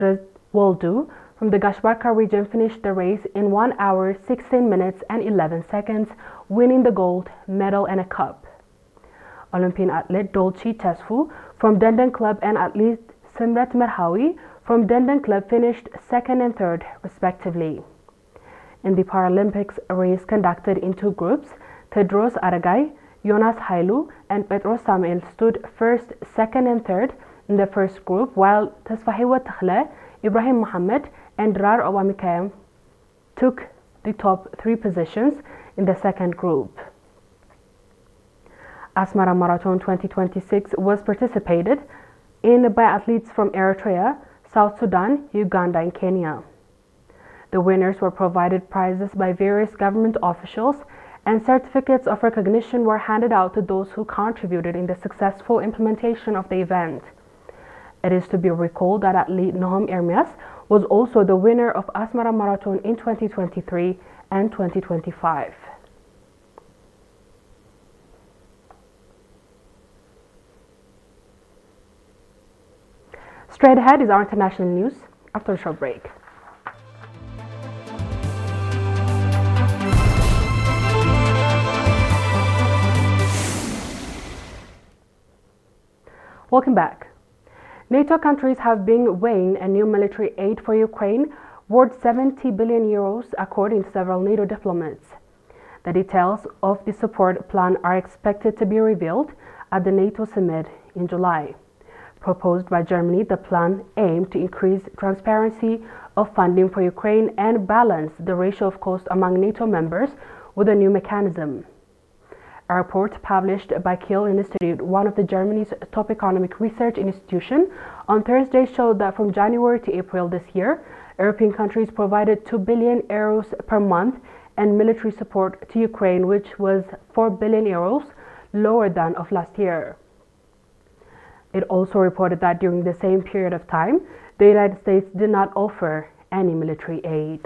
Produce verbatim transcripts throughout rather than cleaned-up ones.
Woldu from the Gashbarka region finished the race in one hour, sixteen minutes and eleven seconds, winning the gold medal and a cup. Olympian athlete Dolce Tesfu from Denden Club and athlete Simrat Merhawi from Denden Club finished second and third, respectively. In the Paralympics race conducted in two groups, Tedros Aragai, Jonas Hailu, and Petros Samuel stood first, second, and third in the first group, while Tasfahiwa Takhle, Ibrahim Mohammed, and Rar Obamikayam took the top three positions in the second group. Asmara Marathon twenty twenty-six was participated in by athletes from Eritrea, South Sudan, Uganda, and Kenya. The winners were provided prizes by various government officials, and certificates of recognition were handed out to those who contributed in the successful implementation of the event. It is to be recalled that athlete Noam Ermias was also the winner of Asmara Marathon in twenty twenty-three and twenty twenty-five. Straight ahead is our international news after a short break. Welcome back. NATO countries have been weighing a new military aid for Ukraine worth seventy billion euros, according to several NATO diplomats. The details of the support plan are expected to be revealed at the NATO summit in July. Proposed by Germany, the plan aimed to increase transparency of funding for Ukraine and balance the ratio of cost among NATO members with a new mechanism. A report published by Kiel Institute, one of the Germany's top economic research institutions, on Thursday showed that from January to April this year, European countries provided two billion euros per month in military support to Ukraine, which was four billion euros lower than of last year. It also reported that during the same period of time, the United States did not offer any military aid.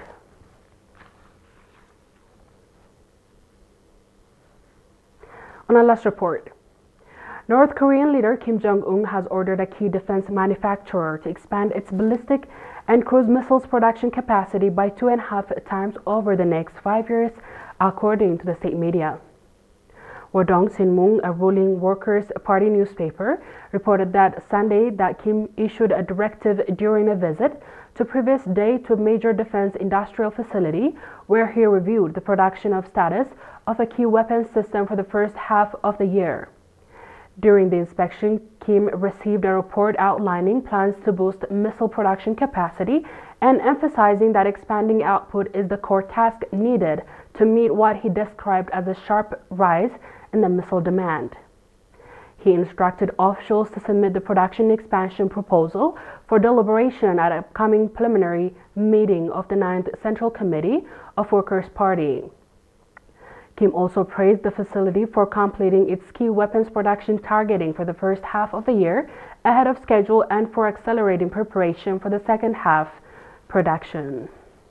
On our last report, North Korean leader Kim Jong-un has ordered a key defense manufacturer to expand its ballistic and cruise missiles production capacity by two and a half times over the next five years, according to the state media. Wodong Sinmung, a ruling Workers' Party newspaper, reported that Sunday that Kim issued a directive during a visit to previous day to a major defense industrial facility where he reviewed the production of status of a key weapons system for the first half of the year. During the inspection, Kim received a report outlining plans to boost missile production capacity and emphasizing that expanding output is the core task needed to meet what he described as a sharp rise in the missile demand. He instructed officials to submit the production expansion proposal for deliberation at an upcoming preliminary meeting of the ninth Central Committee of Workers' Party. Kim also praised the facility for completing its key weapons production targeting for the first half of the year ahead of schedule and for accelerating preparation for the second half production.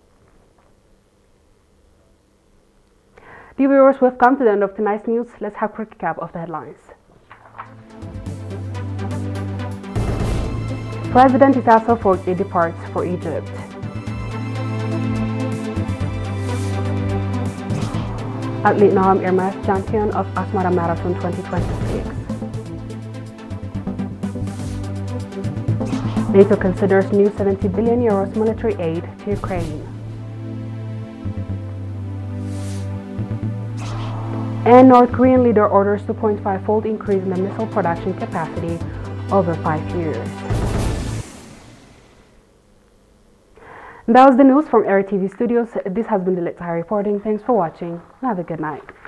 Dear viewers, we've come to the end of tonight's news. Let's have a quick recap of the headlines. President Isaias Afwerki departs for Egypt. Athlete Noam Ermias, champion of Asmara Marathon twenty twenty-six. NATO considers new seventy billion euros military aid to Ukraine. And North Korean leader orders two point five fold increase in the missile production capacity over five years. And that was the news from Air T V Studios. This has been the Let's High reporting. Thanks for watching and have a good night.